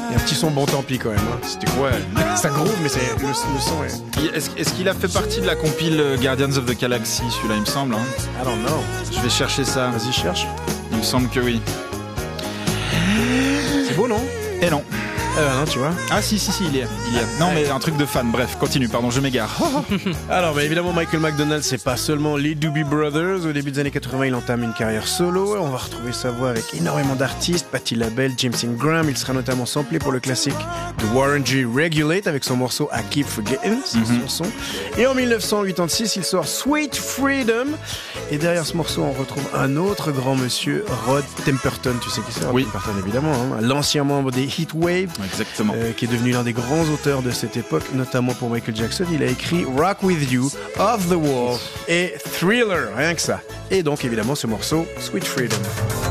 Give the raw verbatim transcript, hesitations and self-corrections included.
Il y a un petit son bon tant pis quand même. Hein. C'était quoi? Ça groove, mais c'est, le, le son est... Est-ce, est-ce qu'il a fait partie de la compile Guardians of the Galaxy, celui-là, il me semble hein. I don't know. Je vais chercher ça. Vas-y, cherche. Il me semble que oui. C'est beau, non? Et non. Euh, non, tu vois. Ah si si si il y est, il y est. Non mais un truc de fan. Bref, continue. Pardon, je m'égare. Alors, bah, évidemment, Michael McDonald, c'est pas seulement les Doobie Brothers. Au début des années quatre-vingts, il entame une carrière solo. On va retrouver sa voix avec énormément d'artistes. Patti LaBelle, James Ingram. Il sera notamment samplé pour le classique de Warren G. Regulate avec son morceau I Keep Forgetting, c'est Mm-hmm. son son. Et en dix-neuf cent quatre-vingt-six, il sort Sweet Freedom. Et derrière ce morceau, on retrouve un autre grand monsieur, Rod Temperton. Tu sais qui c'est? Rod Oui. Temperton, évidemment. Hein. L'ancien membre des Heatwave. Exactement. Euh, qui est devenu l'un des grands auteurs de cette époque, notamment pour Michael Jackson. Il a écrit Rock With You, Off The Wall et Thriller, rien que ça. Et donc évidemment ce morceau, Sweet Freedom.